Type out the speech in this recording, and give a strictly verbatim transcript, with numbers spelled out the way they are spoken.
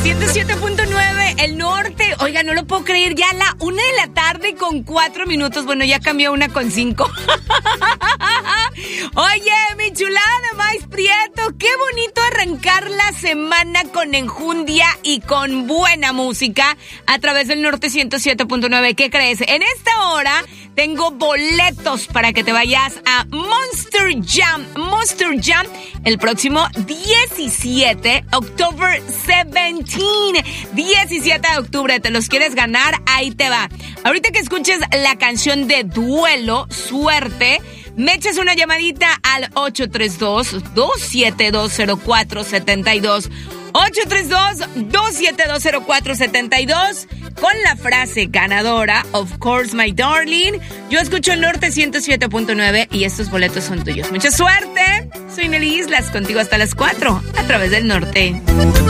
ciento siete punto nueve, el norte. Oiga, no lo puedo creer, ya a la una de la tarde con cuatro minutos. Bueno, ya cambió una con cinco. Oye, mi chulada de maíz prieto, qué bonito arrancar la semana con enjundia y con buena música a través del norte ciento siete punto nueve. ¿Qué crees? En esta hora tengo boletos para que te vayas a Monster Jam. Monster Jam el próximo diecisiete, October diecisiete. diecisiete de octubre, ¿te los quieres ganar? Ahí te va. Ahorita que escuches la canción de Duelo, Suerte, me echas una llamadita al ocho tres dos, dos siete dos, cero cuatro siete dos. ocho tres dos, dos siete dos, cero cuatro siete dos con la frase ganadora, Of Course My Darling. Yo escucho el norte ciento siete punto nueve y estos boletos son tuyos. Mucha suerte. Soy Nelly Islas, contigo hasta las cuatro a través del norte.